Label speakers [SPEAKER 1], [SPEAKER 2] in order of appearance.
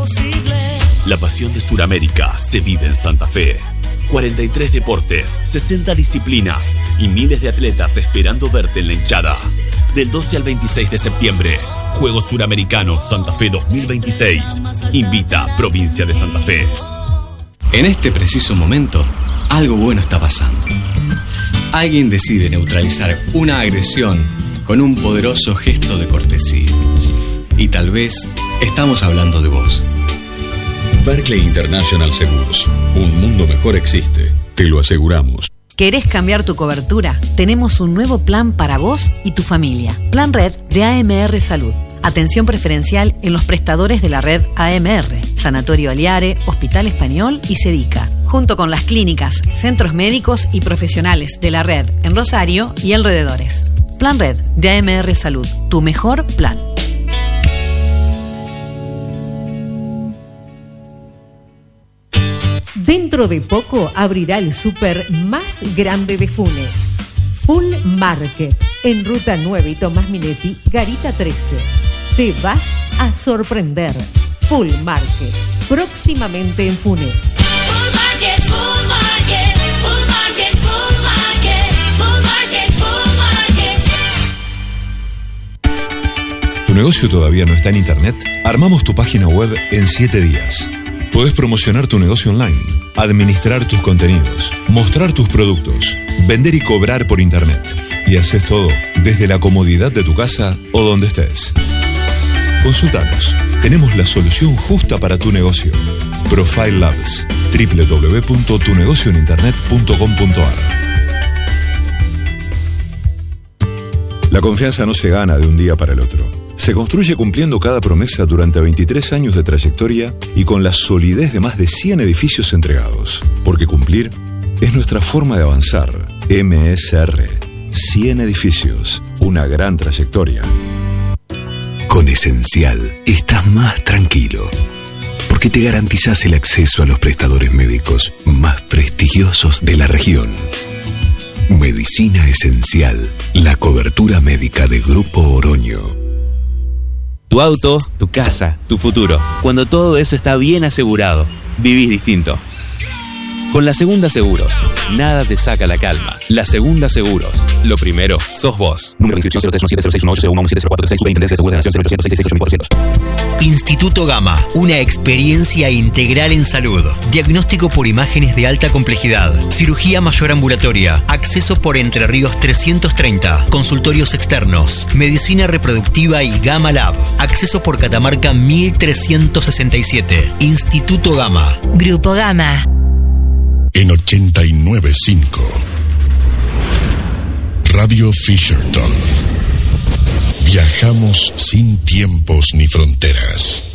[SPEAKER 1] posible.
[SPEAKER 2] La pasión de Sudamérica se vive en Santa Fe. 43 deportes, 60 disciplinas y miles de atletas esperando verte en la hinchada. Del 12 al 26 de septiembre, Juegos Suramericanos Santa Fe 2026. Invita Provincia de Santa Fe.
[SPEAKER 3] En este preciso momento, algo bueno está pasando. Alguien decide neutralizar una agresión con un poderoso gesto de cortesía. Y tal vez estamos hablando de vos.
[SPEAKER 4] Berkeley International Seguros. Un mundo mejor existe. Te lo aseguramos.
[SPEAKER 5] ¿Querés cambiar tu cobertura? Tenemos un nuevo plan para vos y tu familia. Plan Red de AMR Salud. Atención preferencial en los prestadores de la red AMR. Sanatorio Aliare, Hospital Español y Sedica. Junto con las clínicas, centros médicos y profesionales de la red en Rosario y alrededores. Plan Red de AMR Salud. Tu mejor plan.
[SPEAKER 6] Dentro de poco abrirá el súper más grande de Funes. Full Market, en Ruta 9 y Tomás Minetti, Garita 13. Te vas a sorprender. Full Market, próximamente en Funes.
[SPEAKER 1] Full Market, Full Market, Full Market, Full Market, Full Market, Full Market.
[SPEAKER 7] ¿Tu negocio todavía no está en internet? Armamos tu página web en 7 días. Podés promocionar tu negocio online, administrar tus contenidos, mostrar tus productos, vender y cobrar por internet. Y haces todo desde la comodidad de tu casa o donde estés. Consultanos. Tenemos la solución justa para tu negocio. Profile Labs. www.tunegocioeninternet.com.ar. La confianza no se gana de un día para el otro. Se construye cumpliendo cada promesa durante 23 años de trayectoria y con la solidez de más de 100 edificios entregados. Porque cumplir es nuestra forma de avanzar. MSR. 100 edificios. Una gran trayectoria.
[SPEAKER 8] Con Esencial estás más tranquilo. Porque te garantizás el acceso a los prestadores médicos más prestigiosos de la región. Medicina Esencial. La cobertura médica de Grupo Oroño.
[SPEAKER 9] Tu auto, tu casa, tu futuro. Cuando todo eso está bien asegurado, vivís distinto. Con La Segunda Seguros, nada te saca la calma. La Segunda Seguros, lo primero sos vos. Número de inscripción 0317061801170436, Superintendencia de Seguros de la Nación 0800
[SPEAKER 10] Instituto Gama, una experiencia integral en salud. Diagnóstico por imágenes de alta complejidad, cirugía mayor ambulatoria, acceso por Entre Ríos 330, consultorios externos, medicina reproductiva y Gama Lab, acceso por Catamarca 1367. Instituto Gama.
[SPEAKER 11] Grupo Gama.
[SPEAKER 12] En 89.5 Radio Fisherton. Viajamos sin tiempos ni fronteras.